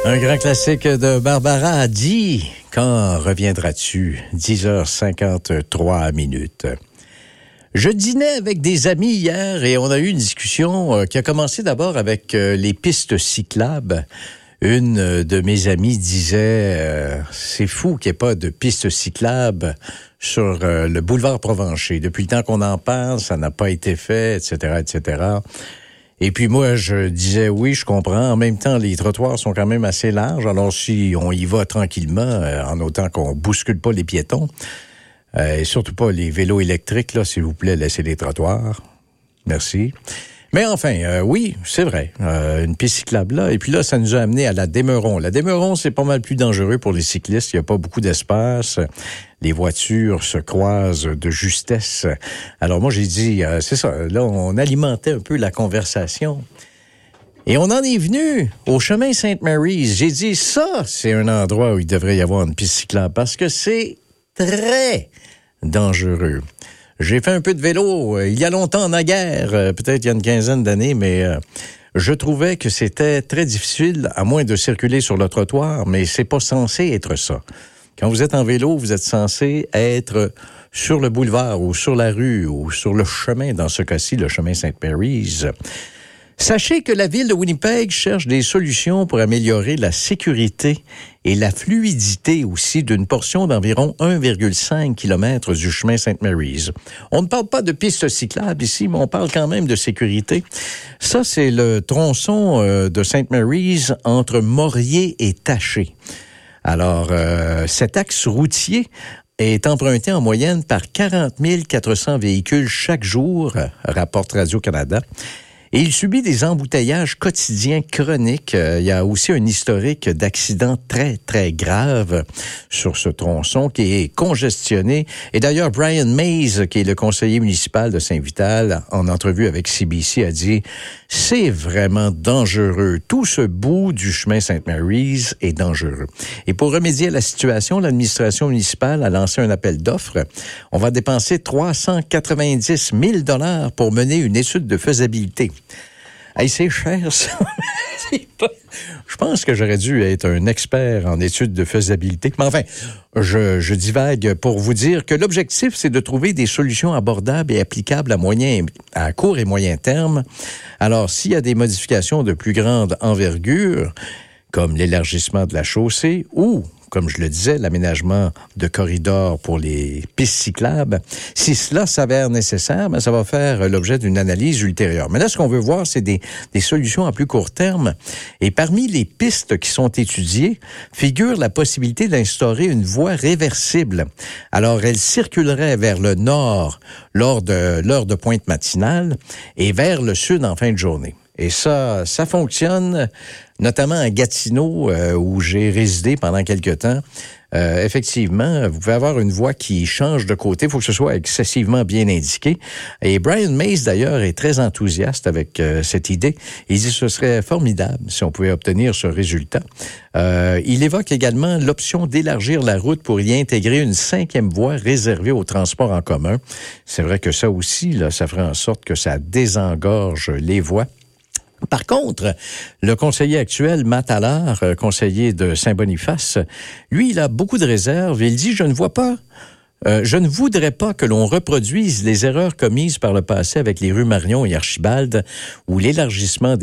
Un grand classique de Barbara a dit « Quand reviendras-tu? » 10h53. Je dînais avec des amis hier et on a eu une discussion qui a commencé d'abord avec les pistes cyclables. Une de mes amies disait c'est fou qu'il n'y ait pas de pistes cyclables sur le boulevard Provencher. Depuis le temps qu'on en parle, ça n'a pas été fait, etc., etc. Et puis moi, je disais oui, je comprends. En même temps, les trottoirs sont quand même assez larges. Alors si on y va tranquillement, en autant qu'on bouscule pas les piétons, et surtout pas les vélos électriques, là, s'il vous plaît, laissez les trottoirs. Merci. Mais enfin, oui, c'est vrai, une piste cyclable là. Et puis là, ça nous a amené à la Des-Meurons. La Des-Meurons, c'est pas mal plus dangereux pour les cyclistes. Il n'y a pas beaucoup d'espace. Les voitures se croisent de justesse. Alors moi, j'ai dit, c'est ça, là, on alimentait un peu la conversation. Et on en est venu au chemin Sainte-Mary's. J'ai dit, ça, c'est un endroit où il devrait y avoir une piste cyclable parce que c'est très dangereux. J'ai fait un peu de vélo il y a longtemps, naguère, peut-être il y a une quinzaine d'années, mais je trouvais que c'était très difficile, à moins de circuler sur le trottoir, mais c'est pas censé être ça. Quand vous êtes en vélo, vous êtes censé être sur le boulevard ou sur la rue ou sur le chemin, dans ce cas-ci, le chemin Sainte-Mary's. Sachez que la ville de Winnipeg cherche des solutions pour améliorer la sécurité et la fluidité aussi d'une portion d'environ 1,5 km du chemin Sainte-Mary's. On ne parle pas de pistes cyclables ici, mais on parle quand même de sécurité. Ça, c'est le tronçon de Sainte-Mary's entre Morier et Taché. Alors, cet axe routier est emprunté en moyenne par 40 400 véhicules chaque jour, rapporte Radio-Canada. Et il subit des embouteillages quotidiens chroniques. Il y a aussi un historique d'accidents très, très graves sur ce tronçon qui est congestionné. Et d'ailleurs, Brian Mays, qui est le conseiller municipal de Saint-Vital, en entrevue avec CBC, a dit « C'est vraiment dangereux. Tout ce bout du chemin Sainte-Mary's est dangereux. » Et pour remédier à la situation, l'administration municipale a lancé un appel d'offres. On va dépenser 390 000 $ pour mener une étude de faisabilité. Hey, c'est cher, ça. Je pense que j'aurais dû être un expert en études de faisabilité. Mais enfin, je divague pour vous dire que l'objectif, c'est de trouver des solutions abordables et applicables à court et moyen terme. Alors, s'il y a des modifications de plus grande envergure, comme l'élargissement de la chaussée ou, comme je le disais, l'aménagement de corridors pour les pistes cyclables. Si cela s'avère nécessaire, ça va faire l'objet d'une analyse ultérieure. Mais là, ce qu'on veut voir, c'est des solutions à plus court terme. Et parmi les pistes qui sont étudiées, figure la possibilité d'instaurer une voie réversible. Alors, elle circulerait vers le nord lors de l'heure de pointe matinale et vers le sud en fin de journée. Et ça fonctionne, notamment à Gatineau, où j'ai résidé pendant quelques temps. Effectivement, vous pouvez avoir une voie qui change de côté. Il faut que ce soit excessivement bien indiqué. Et Brian Mays, d'ailleurs, est très enthousiaste avec cette idée. Il dit que ce serait formidable si on pouvait obtenir ce résultat. Il évoque également l'option d'élargir la route pour y intégrer une 5e voie réservée au transport en commun. C'est vrai que ça aussi, là, ça ferait en sorte que ça désengorge les voies. Par contre, le conseiller actuel, Matt Allard, conseiller de Saint-Boniface, lui, il a beaucoup de réserves. Il dit, je ne voudrais pas que l'on reproduise les erreurs commises par le passé avec les rues Marion et Archibald, où l'élargissement